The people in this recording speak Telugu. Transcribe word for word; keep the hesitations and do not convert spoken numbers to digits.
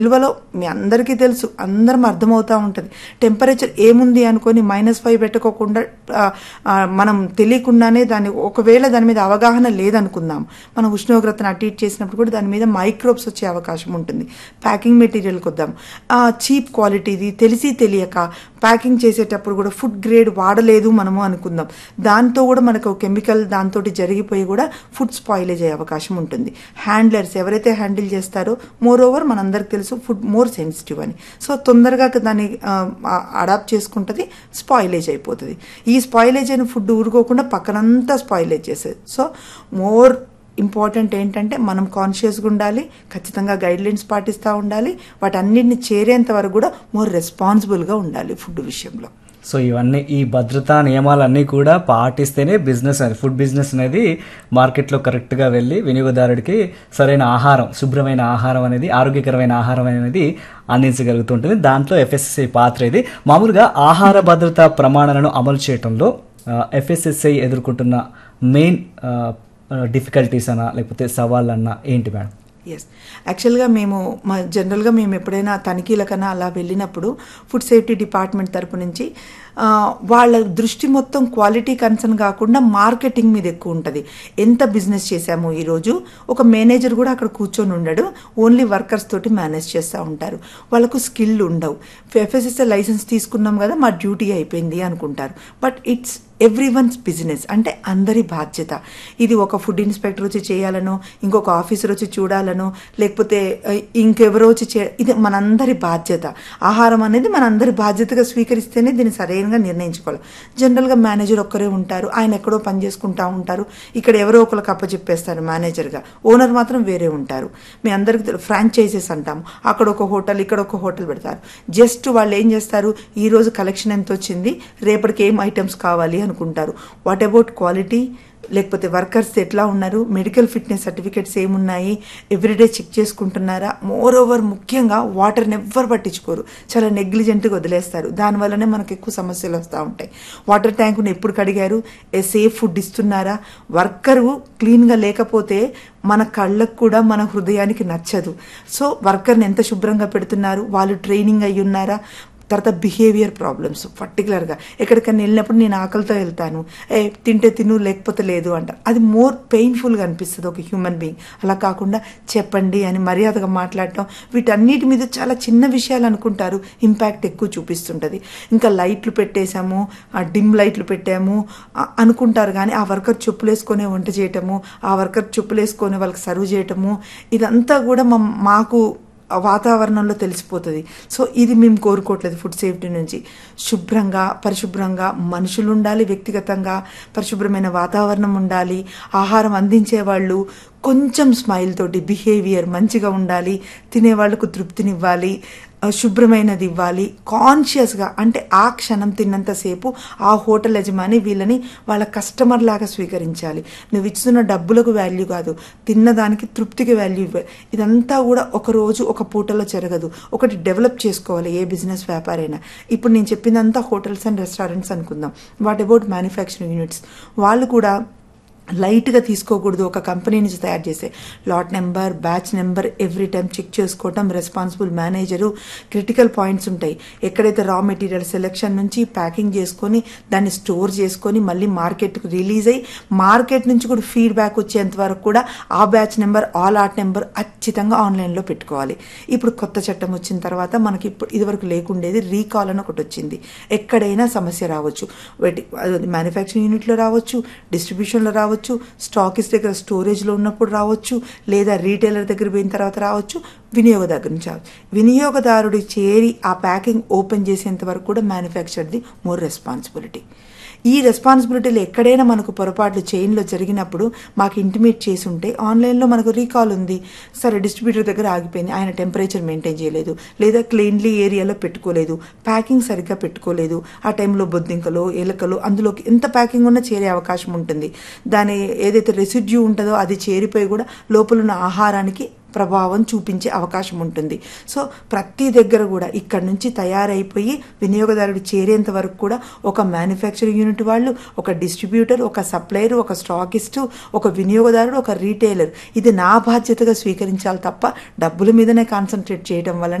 విలువలో మీ అందరికీ తెలుసు, అందరం అర్థమవుతూ ఉంటుంది. టెంపరేచర్ ఏముంది అనుకొని మైనస్ ఫైవ్ పెట్టుకోకుండా మనం తెలియకుండానే దాన్ని, ఒకవేళ దాని మీద అవగాహన లేదనుకుందాం, మనం ఉష్ణోగ్రతను అటు ఇటు చేసినప్పుడు కూడా దాని మీద మైక్రోబ్స్ వచ్చే అవకాశం ఉంటుంది. ప్యాకింగ్ మెటీరియల్కి వద్దాం, చీప్ క్వాలిటీది తెలిసి తెలియక ప్యాకింగ్ చేసేటప్పుడు కూడా ఫుడ్ గ్రేడ్ వాడలేదు మనము అనుకుందాం, దాంతో కూడా మనకు కెమికల్ దాంతో జరిగిపోయి కూడా ఫుడ్ స్పాయిలేజ్ అయ్యే అవకాశం ఉంటుంది. హ్యాండ్లర్స్ ఎవరైతే హ్యాండిల్ చేస్తారో, మోర్ ఓవర్ మనందరికి తెలుసు ఫుడ్ మోర్ సెన్సిటివ్ అని, సో తొందరగా దాన్ని అడాప్ట్ చేసుకుంటుంది, స్పాయిలేజ్ అయిపోతుంది. ఈ స్పాయిలేజ్ అయిన ఫుడ్ ఊరుకోకుండా పక్కనంతా స్పాయిలేజ్ చేసేది. సో మోర్ ఇంపార్టెంట్ ఏంటంటే మనం కాన్షియస్గా ఉండాలి, ఖచ్చితంగా గైడ్ లైన్స్ పాటిస్తూ ఉండాలి, వాటన్నిటిని చేరేంత వరకు కూడా మోర్ రెస్పాన్సిబుల్గా ఉండాలి ఫుడ్ విషయంలో. సో ఇవన్నీ, ఈ భద్రతా నియమాలన్నీ కూడా పాటిస్తేనే బిజినెస్ అనేది, ఫుడ్ బిజినెస్ అనేది మార్కెట్లో కరెక్ట్గా వెళ్ళి వినియోగదారుడికి సరైన ఆహారం, శుభ్రమైన ఆహారం అనేది, ఆరోగ్యకరమైన ఆహారం అనేది అందించగలుగుతుంటుంది. దాంట్లో ఎఫ్ఎస్ఎస్ఐ పాత్ర ఇది. మామూలుగా ఆహార భద్రతా ప్రమాణాలను అమలు చేయడంలో ఎఫ్ఎస్ఎస్ఐ ఎదుర్కొంటున్న మెయిన్ డిఫికల్టీస్ అన్నా లేకపోతే సవాళ్ళు అన్నా ఏంటి మేడం? ఎస్, యాక్చువల్గా మేము మా జనరల్గా మేము ఎప్పుడైనా తనిఖీలకన్నా అలా వెళ్ళినప్పుడు ఫుడ్ సేఫ్టీ డిపార్ట్మెంట్ తరపు నుంచి వాళ్ళ దృష్టి మొత్తం క్వాలిటీ కన్సర్న్ కాకుండా మార్కెటింగ్ మీద ఎక్కువ ఉంటుంది. ఎంత బిజినెస్ చేశాము ఈరోజు, ఒక మేనేజర్ కూడా అక్కడ కూర్చొని ఉండడు, ఓన్లీ వర్కర్స్ తోటి మేనేజ్ చేస్తూ ఉంటారు, వాళ్ళకు స్కిల్ ఉండవు. ఎఫ్ఎస్ఎస్ఐ లైసెన్స్ తీసుకున్నాం కదా, మా డ్యూటీ అయిపోయింది అనుకుంటారు. But it's every once business, అంటే అందరి బాధ్యత. ఇది ఒక ఫుడ్ ఇన్స్పెక్టర్ వచ్చి చేయాలనో, ఇంకొక ఆఫీసర్ వచ్చి చూడాలనో, లేకపోతే ఇంకెవరో వచ్చి చే ఇది మనందరి బాధ్యత. ఆహారం అనేది మనందరి బాధ్యతగా స్వీకరిస్తేనే దీన్ని సరైనగా నిర్ణయించుకోవాలి. జనరల్గా మేనేజర్ ఒక్కరే ఉంటారు, ఆయన ఎక్కడో పని చేసుకుంటూ ఉంటారు, ఇక్కడ ఎవరో ఒకరికి అప్పచెప్పేస్తారు మేనేజర్గా, ఓనర్ మాత్రం వేరే ఉంటారు. మీ అందరికి ఫ్రాంచైజెస్ అంటాము, అక్కడ ఒక హోటల్ ఇక్కడ ఒక హోటల్ పెడతారు. జస్ట్ వాళ్ళు ఏం చేస్తారు, ఈరోజు కలెక్షన్ ఎంత వచ్చింది, రేపటికి ఏం ఐటమ్స్ కావాలి అనుకుంటారు. వాట్ అబౌట్ క్వాలిటీ, లేకపోతే వర్కర్స్ ఎట్లా ఉన్నారు, మెడికల్ ఫిట్నెస్ సర్టిఫికేట్స్ ఏమున్నాయి, ఎవ్రీడే చెక్ చేసుకుంటున్నారా. మోర్ ఓవర్ ముఖ్యంగా వాటర్ని ఎవ్వరు పట్టించుకోరు, చాలా నెగ్లిజెంట్గా వదిలేస్తారు. దానివల్లనే మనకు ఎక్కువ సమస్యలు వస్తూ ఉంటాయి. వాటర్ ట్యాంకుని ఎప్పుడు కడిగారు, సేఫ్ ఫుడ్ ఇస్తున్నారా, వర్కరు క్లీన్గా లేకపోతే మన కళ్ళకు కూడా మన హృదయానికి నచ్చదు. సో వర్కర్ని ఎంత శుభ్రంగా పెడుతున్నారు, వాళ్ళు ట్రైనింగ్ అయ్యి ఉన్నారా. తర్వాత బిహేవియర్ ప్రాబ్లమ్స్, పర్టికులర్గా ఎక్కడికైనా వెళ్ళినప్పుడు నేను ఆకలితో వెళ్తాను, ఏ తింటే తిను లేకపోతే లేదు అంటారు. అది మోర్ పెయిన్ఫుల్గా అనిపిస్తుంది ఒక హ్యూమన్ బీయింగ్. అలా కాకుండా చెప్పండి అని మర్యాదగా మాట్లాడటం, వీటన్నిటి మీద చాలా చిన్న విషయాలు అనుకుంటారు, ఇంపాక్ట్ ఎక్కువ చూపిస్తుంటుంది. ఇంకా లైట్లు పెట్టేశాము, డిమ్ లైట్లు పెట్టాము అనుకుంటారు, కానీ ఆ వర్కర్ చెప్పులు వేసుకొని వంట చేయటము, ఆ వర్కర్ చెప్పులు వేసుకొని వాళ్ళకి సర్వ్ చేయటము, ఇదంతా కూడా మా మాకు వాతావరణంలో తెలిసిపోతుంది. సో ఇది మేము కోరుకోవట్లేదు. ఫుడ్ సేఫ్టీ నుంచి శుభ్రంగా పరిశుభ్రంగా మనుషులు ఉండాలి, వ్యక్తిగతంగా పరిశుభ్రమైన వాతావరణం ఉండాలి, ఆహారం అందించే వాళ్ళు కొంచెం స్మైల్ తోటి బిహేవియర్ మంచిగా ఉండాలి, తినేవాళ్లకు తృప్తినివ్వాలి, శుభ్రమైనది ఇవ్వాలి, కాన్షియస్గా, అంటే ఆ క్షణం తిన్నంతసేపు ఆ హోటల్ యజమాని వీళ్ళని వాళ్ళ కస్టమర్ లాగా స్వీకరించాలి. నువ్వు ఇచ్చిన డబ్బులకు వాల్యూ కాదు, తిన్నదానికి తృప్తికి వాల్యూ ఇవ్వాలి. ఇదంతా కూడా ఒక రోజు ఒక పూటలో జరగదు. ఒకటి డెవలప్ చేసుకోవాలి ఏ బిజినెస్ వ్యాపారైనా. ఇప్పుడు నేను చెప్పిందంతా హోటల్స్ అండ్ రెస్టారెంట్స్ అనుకుందాం. వాట్ అబౌట్ మ్యానుఫ్యాక్చరింగ్ యూనిట్స్, వాళ్ళు కూడా లైట్గా తీసుకోకూడదు. ఒక కంపెనీ నుంచి తయారు చేసే lot number, batch number every time check చేసుకోవటం, రెస్పాన్సిబుల్ మేనేజరు. క్రిటికల్ పాయింట్స్ ఉంటాయి, ఎక్కడైతే రా మెటీరియల్ సెలెక్షన్ నుంచి ప్యాకింగ్ చేసుకొని దాన్ని స్టోర్ చేసుకొని మళ్ళీ మార్కెట్కు రిలీజ్ అయ్యి మార్కెట్ నుంచి కూడా ఫీడ్బ్యాక్ వచ్చేంత వరకు కూడా ఆ బ్యాచ్ నెంబర్, ఆ లాట్ నెంబర్ ఖచ్చితంగా ఆన్లైన్లో పెట్టుకోవాలి. ఇప్పుడు కొత్త చట్టం వచ్చిన తర్వాత మనకి ఇప్పుడు ఇదివరకు లేకుండేది రీకాల్ అని ఒకటి వచ్చింది. ఎక్కడైనా సమస్య రావచ్చు, మ్యానుఫ్యాక్చరింగ్ యూనిట్లో రావచ్చు, డిస్ట్రిబ్యూషన్లో రావచ్చు, స్టాకిస్ట్ దగ్గర స్టోరేజ్లో ఉన్నప్పుడు రావచ్చు, లేదా రీటైలర్ దగ్గర పోయిన తర్వాత రావచ్చు, వినియోగదారు నుంచి రావచ్చు. వినియోగదారుడి చేరి ఆ ప్యాకింగ్ ఓపెన్ చేసేంత వరకు కూడా మ్యానుఫ్యాక్చర్ది మోర్ రెస్పాన్సిబిలిటీ. ఈ రెస్పాన్సిబిలిటీలు ఎక్కడైనా మనకు పొరపాట్లు చైన్లో జరిగినప్పుడు మాకు ఇంటిమేట్ చేసి ఉంటే, ఆన్లైన్లో మనకు రీకాల్ ఉంది, సరే డిస్ట్రిబ్యూటర్ దగ్గర ఆగిపోయింది, ఆయన టెంపరేచర్ మెయింటైన్ చేయలేదు, లేదా క్లీన్లీ ఏరియాలో పెట్టుకోలేదు, ప్యాకింగ్ సరిగ్గా పెట్టుకోలేదు, ఆ టైంలో బొద్దింకలు, ఎలుకలు అందులోకి ఎంత ప్యాకింగ్ ఉన్నా చేరే అవకాశం ఉంటుంది. దాని ఏదైతే రెసిడ్యూ ఉంటుందో అది చేరిపోయి కూడా లోపల ఉన్న ఆహారానికి ప్రభావం చూపించే అవకాశం ఉంటుంది. సో ప్రతి దగ్గర కూడా ఇక్కడ నుంచి తయారైపోయి వినియోగదారుడు చేరేంత వరకు కూడా ఒక మ్యానుఫ్యాక్చరింగ్ యూనిట్ వాళ్ళు, ఒక డిస్ట్రిబ్యూటర్, ఒక సప్లయర్, ఒక స్టాకిస్టు, ఒక వినియోగదారుడు, ఒక రీటైలర్ ఇది నా బాధ్యతగా స్వీకరించాలి తప్ప డబ్బుల మీదనే కాన్సన్ట్రేట్ చేయడం వల్ల